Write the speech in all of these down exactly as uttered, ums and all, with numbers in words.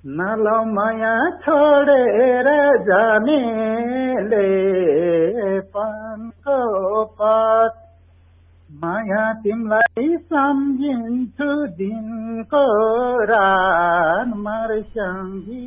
नलौ माया छोडेर जानेले पानको पात माया तिमलाई सम्झिन्छु दिनको रात मर्स्याङ्गी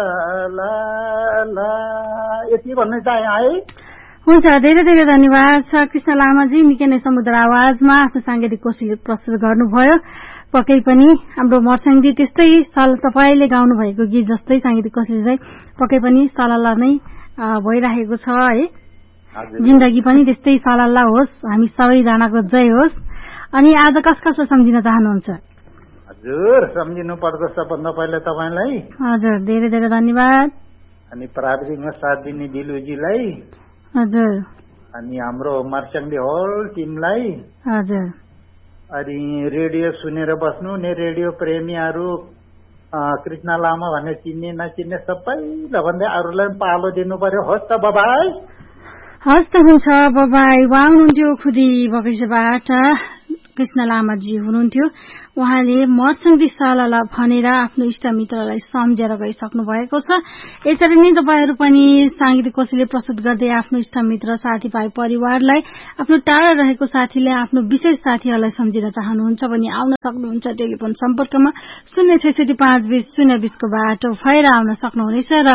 चलाला। यति भन्नु चाहे है। हुन्छ, धेरै धेरै धन्यवाद छ कृष्ण लामाजी। निकै नै समुद्र आवाजमा आफ्नो साङ्गीतिक कोशिश प्रस्तुत गर्नुभयो। पक्कै पनि हाम्रो मर्स्याङ्गी त्यस्तै सल तपाईँले गाउनु भएको गीत जस्तै साङ्गीतिक कोशिश चाहिँ पक्कै पनि सलल्ला नै भइरहेको छ है। जिन्दगी पनि त्यस्तै सलल्ला होस्, हामी सबैजनाको जय होस्। अनि आज कस कसलाई सम्झिन चाहनुहुन्छ? हजुर, सम्झिनु पर्छ सबभन्दा पहिला तपाईँलाई। हजुर, धेरै धेरै धन्यवाद। अनि प्राविधिकमा साथ दिने दिलुजीलाई। हजुर। अनि हाम्रो मर्स्याङ्गी होल टिमलाई। हजुर। अनि रेडियो सुनेर बस्नु ने रेडियो प्रेमीहरू कृष्ण लामा भन्ने चिन्ने नचिन्ने सबैलाई भन्दै अरूलाई पालो दिनु पर्यो। होस् त बाबाई। हस् त हुन्छ बाबाई। उहाँ हुनुहुन्थ्यो खुदी बगैँचाबाट कृष्ण लामाजी हुनुहुन्थ्यो। उहाँले मर्स्याङ्गी सलल्ला भनेर आफ्नो इष्टमित्रलाई सम्झेर गइसक्नु भएको छ। यसरी नै तपाईँहरू पनि साङ्गीतिक कोशिशले प्रस्तुत गर्दै आफ्नो इष्टमित्र साथीभाइ परिवारलाई, आफ्नो टाढा रहेको साथीलाई, आफ्नो विशेष साथीहरूलाई सम्झिन चाहनुहुन्छ भने आउन सक्नुहुन्छ। टेलिफोन सम्पर्कमा शून्य छैसठी पाँच बीस शून्य बीसको बाटो भएर आउन सक्नुहुनेछ। र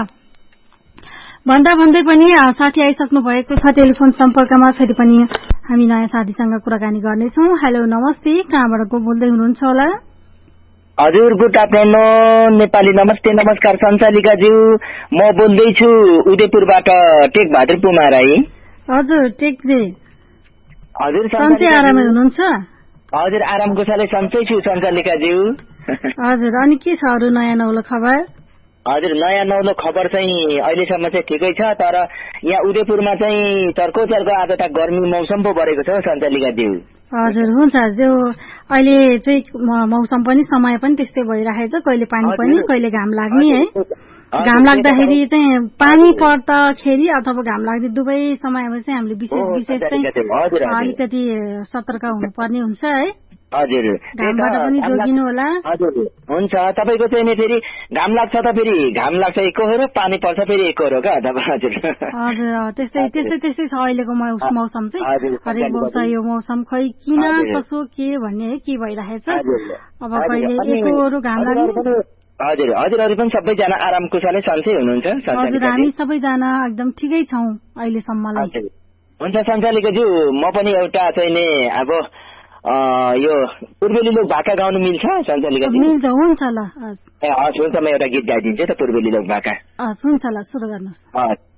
भन्दा भन्दै पनि साथी आइसक्नु भएको छ टेलिफोन सम्पर्कमा। फेरि पनि हामी नयाँ साथीसँग कुराकानी गर्नेछौँ। हेलो, नमस्ते, कहाँबाट को बोल्दै हुनुहुन्छ होला? हजुर, गुड आफ्टरनुन नेपाली। नमस्ते, नमस्कार सञ्चालिकाज्यू। म बोल्दैछु उदयपुरबाट टेक बहादुर पुमा राई। हजुर, टेकले हजुर सन्चै आरामै हुनुहुन्छ? हजुर, आरामको सालै सन्चै छु सञ्चालिकाज्यू। हजुर, अनि के छ अरू नयाँ नौलो खबर? हजुर, नयाँ नौलो खबर चाहिँ अहिलेसम्म चाहिँ ठिकै छ, तर यहाँ उदयपुरमा चाहिँ चर्को चर्को आज त गर्मी मौसम पो बढेको छ सञ्चालिकाज्यू। हजुर, हुन्छ। त्यो अहिले चाहिँ मौसम पनि समय पनि त्यस्तै भइरहेछ, कहिले पानी पनि कहिले घाम लाग्ने है। घाम लाग्दाखेरि चाहिँ पानी पर्दाखेरि अथवा घाम लाग्ने दुवै समयमा चाहिँ हामीले विशेष विशेष चाहिँ अलिकति सतर्क हुनुपर्ने हुन्छ है। हजुर, घामबाट पनि जोगिनु होला। हजुर, हुन्छ। तपाईँको चाहिँ नि फेरि घाम लाग्छ त फेरि घाम लाग्छ एकहोरो, पानी पर्छ फेरि एकहोरो क्या तपाईँ? हजुर हजुर, त्यस्तै त्यस्तै त्यस्तै छ अहिलेको मौसम चाहिँ। हरेक वर्ष यो मौसम खै किन कसो के भन्ने है के भइरहेछ। अब कहिले एकहोरो घाम लाग्ने। हजुर, हजुरहरू पनि सबैजना आराम कुशलै सन्चै हुनुहुन्छ? हजुर, हामी सबैजना एकदम ठिकै छौँ अहिलेसम्मलाई। हुन्छ सञ्चालिकाज्यू, म पनि एउटा चाहिँ नि अब यो पूर्वेली लोक भाका गाउनु मिल्छ सञ्चालिकाज्यू? मिल्छ, हुन्छ ल। ए हस्, हुन्छ, म एउटा गीत गाइदिन्छु त पूर्वेली लोक भाका। हस्, हुन्छ ल, सुरु गर्नुहोस्।